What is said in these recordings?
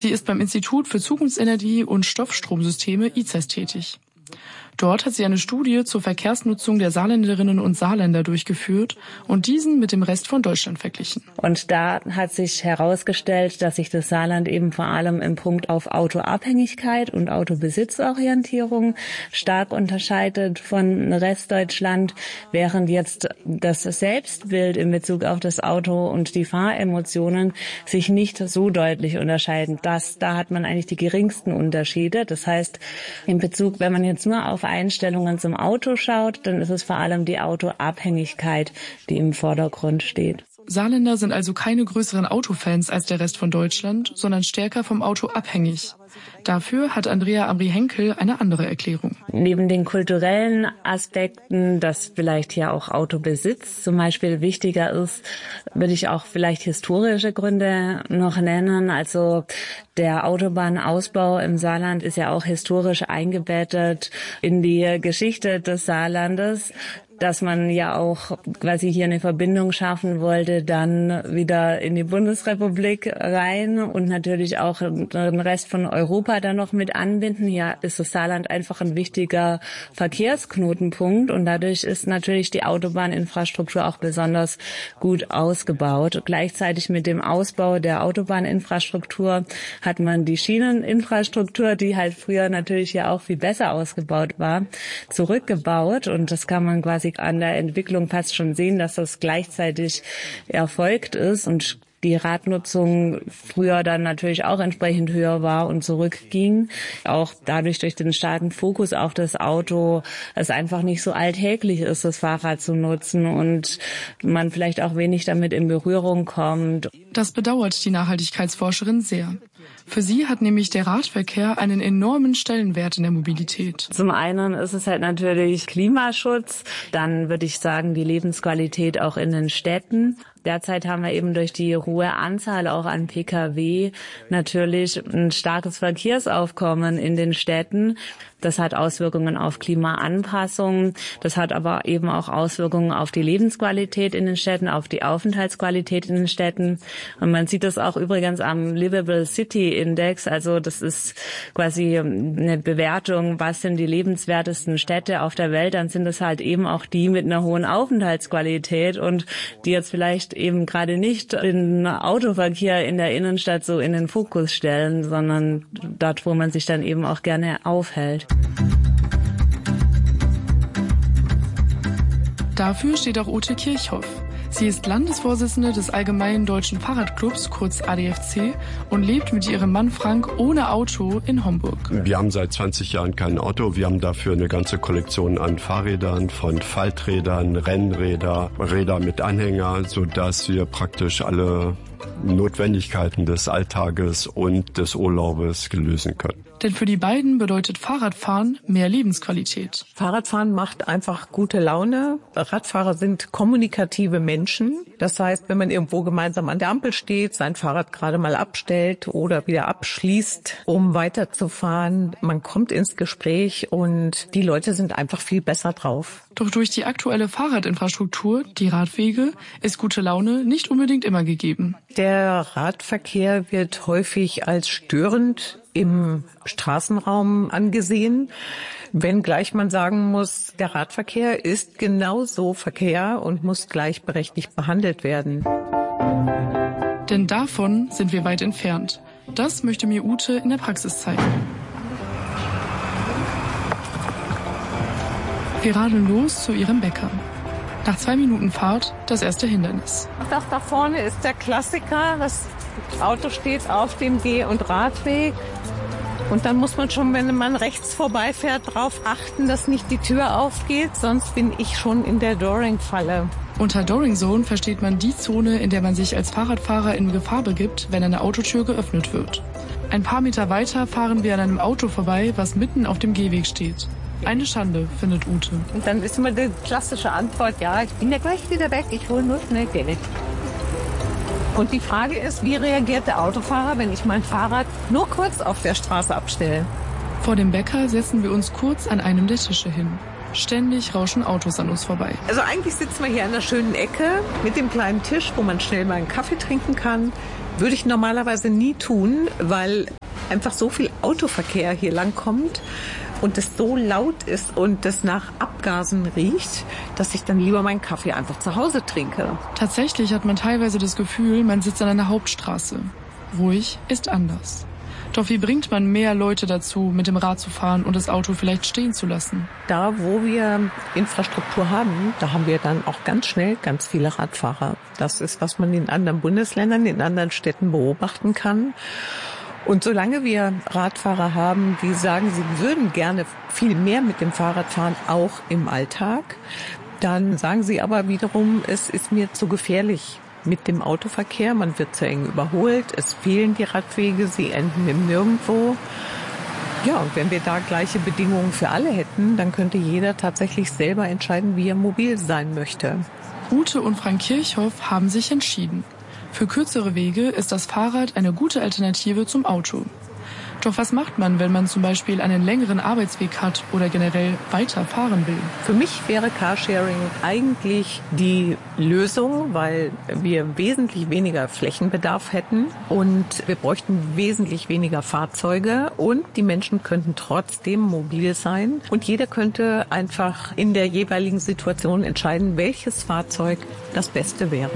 Sie ist beim Institut für Zukunftsenergie und Stoffstromsysteme ICES tätig. Dort hat sie eine Studie zur Verkehrsnutzung der Saarländerinnen und Saarländer durchgeführt und diesen mit dem Rest von Deutschland verglichen. Und da hat sich herausgestellt, dass sich das Saarland eben vor allem im Punkt auf Autoabhängigkeit und Autobesitzorientierung stark unterscheidet von Restdeutschland, während jetzt das Selbstbild in Bezug auf das Auto und die Fahremotionen sich nicht so deutlich unterscheiden. Da hat man eigentlich die geringsten Unterschiede. Das heißt, in Bezug, wenn man jetzt nur auf Einstellungen zum Auto schaut, dann ist es vor allem die Autoabhängigkeit, die im Vordergrund steht. Saarländer sind also keine größeren Autofans als der Rest von Deutschland, sondern stärker vom Auto abhängig. Dafür hat Andrea Amri-Henkel eine andere Erklärung. Neben den kulturellen Aspekten, dass vielleicht hier auch Autobesitz zum Beispiel wichtiger ist, würde ich auch vielleicht historische Gründe noch nennen. Also der Autobahnausbau im Saarland ist ja auch historisch eingebettet in die Geschichte des Saarlandes, dass man ja auch quasi hier eine Verbindung schaffen wollte, dann wieder in die Bundesrepublik rein und natürlich auch den Rest von Europa dann noch mit anbinden. Hier ist das Saarland einfach ein wichtiger Verkehrsknotenpunkt und dadurch ist natürlich die Autobahninfrastruktur auch besonders gut ausgebaut. Gleichzeitig mit dem Ausbau der Autobahninfrastruktur hat man die Schieneninfrastruktur, die halt früher natürlich ja auch viel besser ausgebaut war, zurückgebaut und das kann man quasi an der Entwicklung fast schon sehen, dass das gleichzeitig erfolgt ist und die Radnutzung früher dann natürlich auch entsprechend höher war und zurückging. Auch dadurch durch den starken Fokus auf das Auto, es einfach nicht so alltäglich ist, das Fahrrad zu nutzen und man vielleicht auch wenig damit in Berührung kommt. Das bedauert die Nachhaltigkeitsforscherin sehr. Für sie hat nämlich der Radverkehr einen enormen Stellenwert in der Mobilität. Zum einen ist es halt natürlich Klimaschutz, dann würde ich sagen die Lebensqualität auch in den Städten. Derzeit haben wir eben durch die hohe Anzahl auch an Pkw natürlich ein starkes Verkehrsaufkommen in den Städten. Das hat Auswirkungen auf Klimaanpassung. Das hat aber eben auch Auswirkungen auf die Lebensqualität in den Städten, auf die Aufenthaltsqualität in den Städten. Und man sieht das auch übrigens am Livable City Index. Also das ist quasi eine Bewertung, was sind die lebenswertesten Städte auf der Welt. Dann sind es halt eben auch die mit einer hohen Aufenthaltsqualität und die jetzt vielleicht eben gerade nicht den Autoverkehr in der Innenstadt so in den Fokus stellen, sondern dort, wo man sich dann eben auch gerne aufhält. Dafür steht auch Ute Kirchhoff. Sie ist Landesvorsitzende des Allgemeinen Deutschen Fahrradclubs, kurz ADFC, und lebt mit ihrem Mann Frank ohne Auto in Homburg. Wir haben seit 20 Jahren kein Auto. Wir haben dafür eine ganze Kollektion an Fahrrädern, von Falträdern, Rennräder, Räder mit Anhänger, sodass wir praktisch alle Notwendigkeiten des Alltages und des Urlaubes lösen können. Denn für die beiden bedeutet Fahrradfahren mehr Lebensqualität. Fahrradfahren macht einfach gute Laune. Radfahrer sind kommunikative Menschen. Das heißt, wenn man irgendwo gemeinsam an der Ampel steht, sein Fahrrad gerade mal abstellt oder wieder abschließt, um weiterzufahren, man kommt ins Gespräch und die Leute sind einfach viel besser drauf. Doch durch die aktuelle Fahrradinfrastruktur, die Radwege, ist gute Laune nicht unbedingt immer gegeben. Der Radverkehr wird häufig als störend im Straßenraum angesehen, wenngleich man sagen muss, der Radverkehr ist genauso Verkehr und muss gleichberechtigt behandelt werden. Denn davon sind wir weit entfernt. Das möchte mir Ute in der Praxis zeigen. Wir radeln los zu ihrem Bäcker. Nach 2 Minuten Fahrt das erste Hindernis. Das da vorne ist der Klassiker. Das Auto steht auf dem Geh- und Radweg. Und dann muss man schon, wenn man rechts vorbeifährt, darauf achten, dass nicht die Tür aufgeht. Sonst bin ich schon in der Doring-Falle. Unter Doring Zone versteht man die Zone, in der man sich als Fahrradfahrer in Gefahr begibt, wenn eine Autotür geöffnet wird. Ein paar Meter weiter fahren wir an einem Auto vorbei, was mitten auf dem Gehweg steht. Eine Schande, findet Ute. Und dann ist immer die klassische Antwort, ja, ich bin ja gleich wieder weg, ich hole nur schnell Geld. Und die Frage ist, wie reagiert der Autofahrer, wenn ich mein Fahrrad nur kurz auf der Straße abstelle? Vor dem Bäcker setzen wir uns kurz an einem der Tische hin. Ständig rauschen Autos an uns vorbei. Also eigentlich sitzen wir hier an einer schönen Ecke mit dem kleinen Tisch, wo man schnell mal einen Kaffee trinken kann. Würde ich normalerweise nie tun, weil einfach so viel Autoverkehr hier langkommt und es so laut ist und es nach Abgasen riecht, dass ich dann lieber meinen Kaffee einfach zu Hause trinke. Tatsächlich hat man teilweise das Gefühl, man sitzt an einer Hauptstraße. Ruhig ist anders. Doch wie bringt man mehr Leute dazu, mit dem Rad zu fahren und das Auto vielleicht stehen zu lassen? Da, wo wir Infrastruktur haben, da haben wir dann auch ganz schnell ganz viele Radfahrer. Das ist, was man in anderen Bundesländern, in anderen Städten beobachten kann. Und solange wir Radfahrer haben, die sagen, sie würden gerne viel mehr mit dem Fahrrad fahren, auch im Alltag, dann sagen sie aber wiederum, es ist mir zu gefährlich mit dem Autoverkehr. Man wird zu eng überholt, es fehlen die Radwege, sie enden im Nirgendwo. Ja, und wenn wir da gleiche Bedingungen für alle hätten, dann könnte jeder tatsächlich selber entscheiden, wie er mobil sein möchte. Ute und Frank Kirchhoff haben sich entschieden. Für kürzere Wege ist das Fahrrad eine gute Alternative zum Auto. Doch was macht man, wenn man zum Beispiel einen längeren Arbeitsweg hat oder generell weiter fahren will? Für mich wäre Carsharing eigentlich die Lösung, weil wir wesentlich weniger Flächenbedarf hätten und wir bräuchten wesentlich weniger Fahrzeuge und die Menschen könnten trotzdem mobil sein und jeder könnte einfach in der jeweiligen Situation entscheiden, welches Fahrzeug das Beste wäre.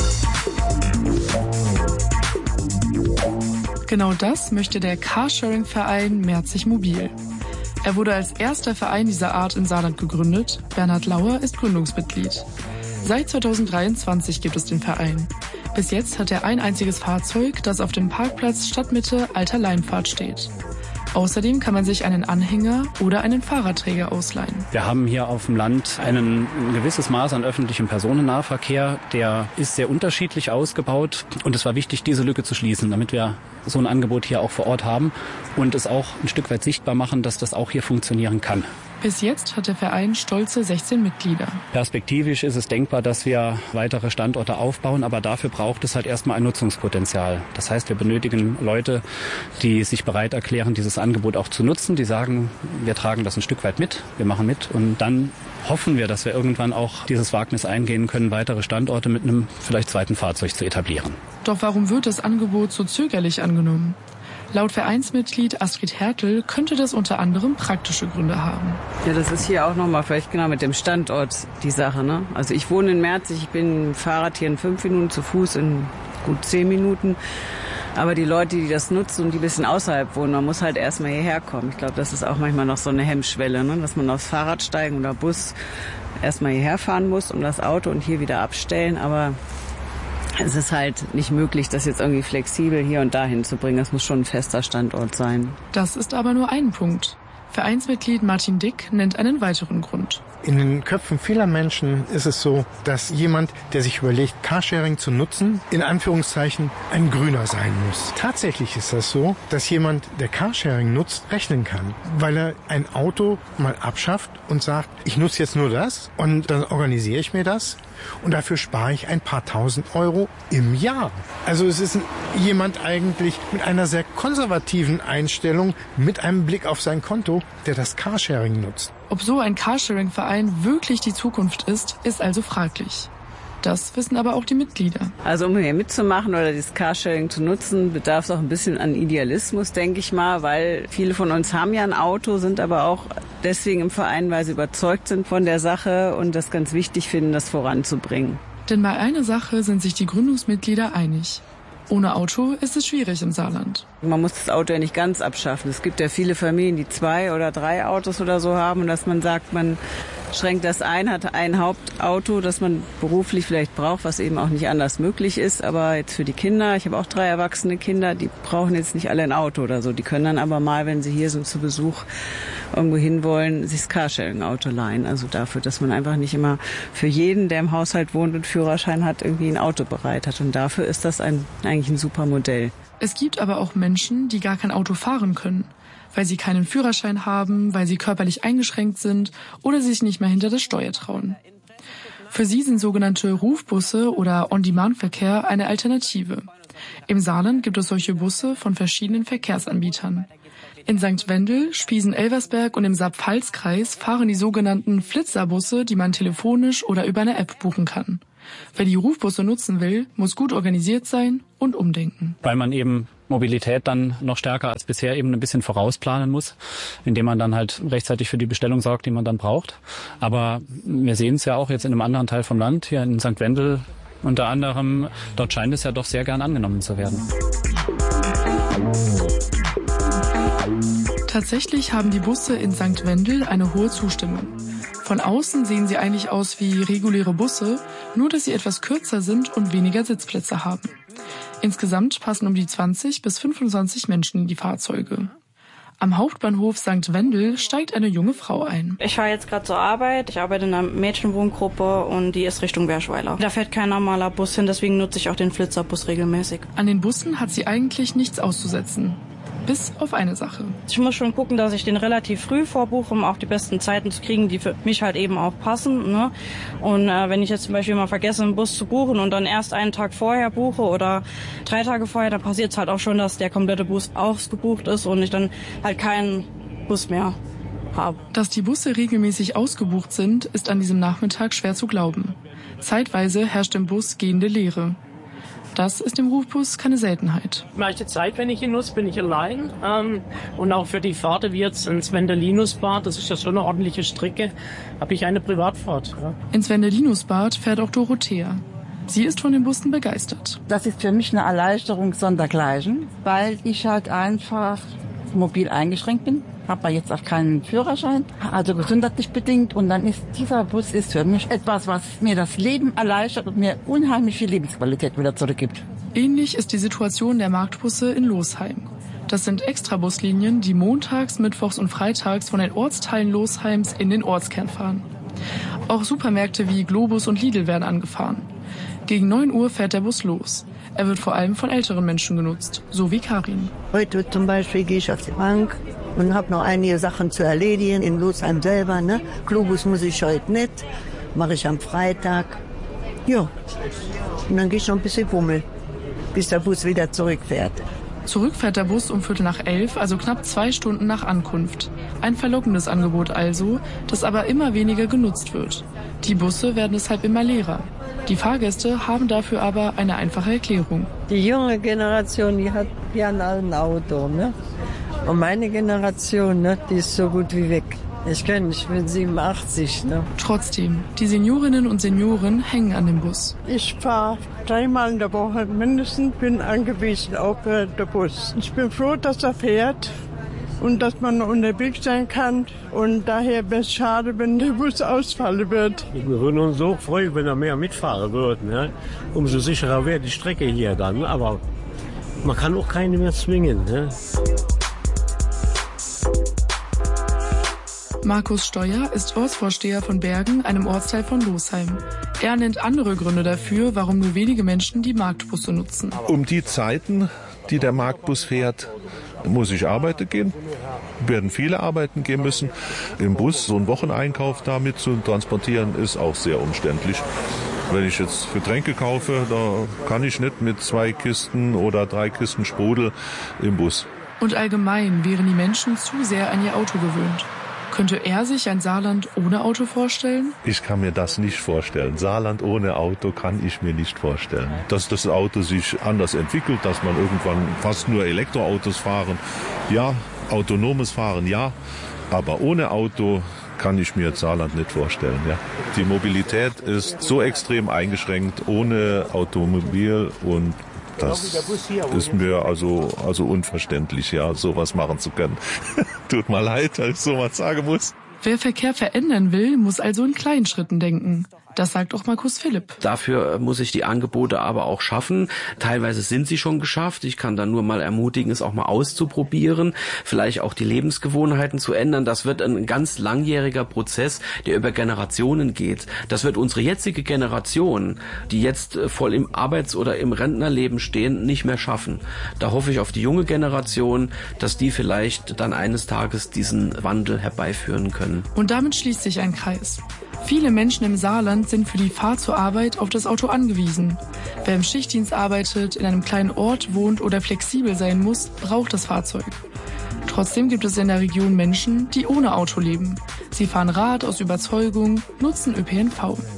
Genau das möchte der Carsharing-Verein Merzig Mobil. Er wurde als erster Verein dieser Art im Saarland gegründet. Bernhard Lauer ist Gründungsmitglied. Seit 2023 gibt es den Verein. Bis jetzt hat er ein einziges Fahrzeug, das auf dem Parkplatz Stadtmitte Alter Leinpfad steht. Außerdem kann man sich einen Anhänger oder einen Fahrradträger ausleihen. Wir haben hier auf dem Land ein gewisses Maß an öffentlichem Personennahverkehr. Der ist sehr unterschiedlich ausgebaut und es war wichtig, diese Lücke zu schließen, damit wir so ein Angebot hier auch vor Ort haben und es auch ein Stück weit sichtbar machen, dass das auch hier funktionieren kann. Bis jetzt hat der Verein stolze 16 Mitglieder. Perspektivisch ist es denkbar, dass wir weitere Standorte aufbauen, aber dafür braucht es halt erstmal ein Nutzungspotenzial. Das heißt, wir benötigen Leute, die sich bereit erklären, dieses Angebot auch zu nutzen, die sagen, wir tragen das ein Stück weit mit, wir machen mit und dann hoffen wir, dass wir irgendwann auch dieses Wagnis eingehen können, weitere Standorte mit einem vielleicht zweiten Fahrzeug zu etablieren. Doch warum wird das Angebot so zögerlich angenommen? Laut Vereinsmitglied Astrid Hertel könnte das unter anderem praktische Gründe haben. Ja, das ist hier auch nochmal vielleicht genau mit dem Standort die Sache, ne? Also ich wohne in Merzig, ich bin mit dem Fahrrad hier in 5 Minuten, zu Fuß in gut 10 Minuten. Aber die Leute, die das nutzen und die ein bisschen außerhalb wohnen, man muss halt erstmal hierher kommen. Ich glaube, das ist auch manchmal noch so eine Hemmschwelle, ne? Dass man aufs Fahrrad steigen oder Bus erstmal hierher fahren muss, um das Auto und hier wieder abstellen. Aber es ist halt nicht möglich, das jetzt irgendwie flexibel hier und dahin zu bringen. Das muss schon ein fester Standort sein. Das ist aber nur ein Punkt. Vereinsmitglied Martin Dick nennt einen weiteren Grund. In den Köpfen vieler Menschen ist es so, dass jemand, der sich überlegt, Carsharing zu nutzen, in Anführungszeichen ein Grüner sein muss. Tatsächlich ist das so, dass jemand, der Carsharing nutzt, rechnen kann, weil er ein Auto mal abschafft und sagt, ich nutze jetzt nur das und dann organisiere ich mir das und dafür spare ich ein paar tausend Euro im Jahr. Also es ist jemand eigentlich mit einer sehr konservativen Einstellung, mit einem Blick auf sein Konto, der das Carsharing nutzt. Ob so ein Carsharing-Verein wirklich die Zukunft ist also fraglich. Das wissen aber auch die Mitglieder. Also um hier mitzumachen oder das Carsharing zu nutzen, bedarf es auch ein bisschen an Idealismus, denke ich mal, weil viele von uns haben ja ein Auto, sind aber auch deswegen im Verein, weil sie überzeugt sind von der Sache und das ganz wichtig finden, das voranzubringen. Denn bei einer Sache sind sich die Gründungsmitglieder einig. Ohne Auto ist es schwierig im Saarland. Man muss das Auto ja nicht ganz abschaffen. Es gibt ja viele Familien, die 2 oder 3 Autos oder so haben und dass man sagt, man schränkt das ein, hat ein Hauptauto, das man beruflich vielleicht braucht, was eben auch nicht anders möglich ist. Aber jetzt für die Kinder, ich habe auch 3 erwachsene Kinder, die brauchen jetzt nicht alle ein Auto oder so. Die können dann aber mal, wenn sie hier sind zu Besuch, irgendwo hin sich das Carsharing-Auto leihen. Also dafür, dass man einfach nicht immer für jeden, der im Haushalt wohnt und Führerschein hat, irgendwie ein Auto bereit hat. Und dafür ist das eigentlich ein super Modell. Es gibt aber auch Menschen, die gar kein Auto fahren können, weil sie keinen Führerschein haben, weil sie körperlich eingeschränkt sind oder sich nicht mehr hinter das Steuer trauen. Für sie sind sogenannte Rufbusse oder On-Demand-Verkehr eine Alternative. Im Saarland gibt es solche Busse von verschiedenen Verkehrsanbietern. In St. Wendel, Spiesen-Elversberg und im Saar-Pfalz-Kreis fahren die sogenannten Flitzerbusse, die man telefonisch oder über eine App buchen kann. Wer die Rufbusse nutzen will, muss gut organisiert sein und umdenken. Weil man eben Mobilität dann noch stärker als bisher eben ein bisschen vorausplanen muss, indem man dann halt rechtzeitig für die Bestellung sorgt, die man dann braucht. Aber wir sehen es ja auch jetzt in einem anderen Teil vom Land, hier in St. Wendel unter anderem, dort scheint es ja doch sehr gern angenommen zu werden. Tatsächlich haben die Busse in St. Wendel eine hohe Zustimmung. Von außen sehen sie eigentlich aus wie reguläre Busse, nur dass sie etwas kürzer sind und weniger Sitzplätze haben. Insgesamt passen um die 20 bis 25 Menschen in die Fahrzeuge. Am Hauptbahnhof St. Wendel steigt eine junge Frau ein. Ich fahre jetzt gerade zur Arbeit. Ich arbeite in einer Mädchenwohngruppe und die ist Richtung Berschweiler. Da fährt kein normaler Bus hin, deswegen nutze ich auch den Flitzerbus regelmäßig. An den Bussen hat sie eigentlich nichts auszusetzen. Bis auf eine Sache. Ich muss schon gucken, dass ich den relativ früh vorbuche, um auch die besten Zeiten zu kriegen, die für mich halt eben auch passen. Ne? Und wenn ich jetzt zum Beispiel mal vergesse, einen Bus zu buchen und dann erst einen Tag vorher buche oder 3 Tage vorher, dann passiert es halt auch schon, dass der komplette Bus ausgebucht ist und ich dann halt keinen Bus mehr habe. Dass die Busse regelmäßig ausgebucht sind, ist an diesem Nachmittag schwer zu glauben. Zeitweise herrscht im Bus gehende Leere. Das ist im Rufbus keine Seltenheit. Die meiste Zeit, wenn ich ihn nutze, bin ich allein. Und auch für die Fahrten wie jetzt ins Wendelinusbad, das ist ja schon eine ordentliche Strecke, habe ich eine Privatfahrt. Ja. Ins Wendelinusbad fährt auch Dorothea. Sie ist von den Bussen begeistert. Das ist für mich eine Erleichterung sondergleichen, weil ich halt einfach mobil eingeschränkt bin. Habe ja jetzt auch keinen Führerschein, also gesundheitlich bedingt. Und dann ist dieser Bus für mich etwas, was mir das Leben erleichtert und mir unheimlich viel Lebensqualität wieder zurückgibt. Ähnlich ist die Situation der Marktbusse in Losheim. Das sind Extrabuslinien, die montags, mittwochs und freitags von den Ortsteilen Losheims in den Ortskern fahren. Auch Supermärkte wie Globus und Lidl werden angefahren. Gegen 9 Uhr fährt der Bus los. Er wird vor allem von älteren Menschen genutzt, so wie Karin. Heute zum Beispiel gehe ich auf die Bank und habe noch einige Sachen zu erledigen in Losheim selber. Ne? Globus muss ich heute nicht, mache ich am Freitag. Ja, und dann gehe ich noch ein bisschen bummeln, bis der Bus wieder zurückfährt. Zurück fährt der Bus um 11:15, also knapp 2 Stunden nach Ankunft. Ein verlockendes Angebot also, das aber immer weniger genutzt wird. Die Busse werden deshalb immer leerer. Die Fahrgäste haben dafür aber eine einfache Erklärung. Die junge Generation, die hat gern ein Auto, ne? Und meine Generation, ne, die ist so gut wie weg. Ich bin 87, ne? Trotzdem, die Seniorinnen und Senioren hängen an dem Bus. Ich fahre 3-mal in der Woche mindestens, bin angewiesen auf den Bus. Ich bin froh, dass er fährt und dass man unterwegs sein kann. Und daher wäre es schade, wenn der Bus ausfallen wird. Wir würden uns so freuen, wenn er mehr mitfahren würde. Ne? Umso sicherer wäre die Strecke hier dann. Aber man kann auch keine mehr zwingen. Ne? Markus Steuer ist Ortsvorsteher von Bergen, einem Ortsteil von Losheim. Er nennt andere Gründe dafür, warum nur wenige Menschen die Marktbusse nutzen. Um die Zeiten, die der Marktbus fährt, muss ich arbeiten gehen. Werden viele arbeiten gehen müssen. Im Bus so einen Wocheneinkauf damit zu transportieren, ist auch sehr umständlich. Wenn ich jetzt Getränke kaufe, da kann ich nicht mit 2 Kisten oder 3 Kisten Sprudel im Bus. Und allgemein wären die Menschen zu sehr an ihr Auto gewöhnt. Könnte er sich ein Saarland ohne Auto vorstellen? Ich kann mir das nicht vorstellen. Saarland ohne Auto kann ich mir nicht vorstellen. Dass das Auto sich anders entwickelt, dass man irgendwann fast nur Elektroautos fahren. Ja, autonomes Fahren, ja. Aber ohne Auto kann ich mir jetzt Saarland nicht vorstellen. Ja. Die Mobilität ist so extrem eingeschränkt ohne Automobil und das ist mir also unverständlich, ja, sowas machen zu können. Tut mir leid, dass ich sowas sagen muss. Wer Verkehr verändern will, muss also in kleinen Schritten denken. Das sagt auch Markus Philipp. Dafür muss ich die Angebote aber auch schaffen. Teilweise sind sie schon geschafft. Ich kann dann nur mal ermutigen, es auch mal auszuprobieren, vielleicht auch die Lebensgewohnheiten zu ändern. Das wird ein ganz langjähriger Prozess, der über Generationen geht. Das wird unsere jetzige Generation, die jetzt voll im Arbeits- oder im Rentnerleben stehen, nicht mehr schaffen. Da hoffe ich auf die junge Generation, dass die vielleicht dann eines Tages diesen Wandel herbeiführen können. Und damit schließt sich ein Kreis. Viele Menschen im Saarland sind für die Fahrt zur Arbeit auf das Auto angewiesen. Wer im Schichtdienst arbeitet, in einem kleinen Ort wohnt oder flexibel sein muss, braucht das Fahrzeug. Trotzdem gibt es in der Region Menschen, die ohne Auto leben. Sie fahren Rad aus Überzeugung, nutzen ÖPNV.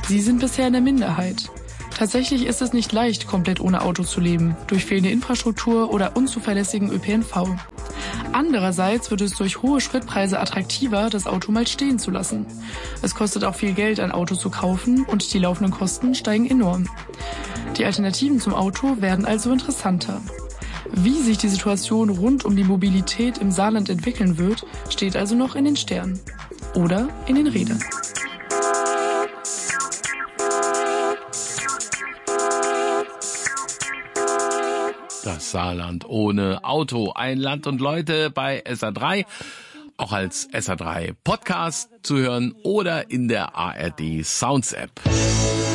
Sie sind bisher in der Minderheit. Tatsächlich ist es nicht leicht, komplett ohne Auto zu leben, durch fehlende Infrastruktur oder unzuverlässigen ÖPNV. Andererseits wird es durch hohe Spritpreise attraktiver, das Auto mal stehen zu lassen. Es kostet auch viel Geld, ein Auto zu kaufen und die laufenden Kosten steigen enorm. Die Alternativen zum Auto werden also interessanter. Wie sich die Situation rund um die Mobilität im Saarland entwickeln wird, steht also noch in den Sternen. Oder in den Rädern. Das Saarland ohne Auto. Ein Land und Leute bei SA3. Auch als SA3 Podcast zu hören oder in der ARD Sounds App.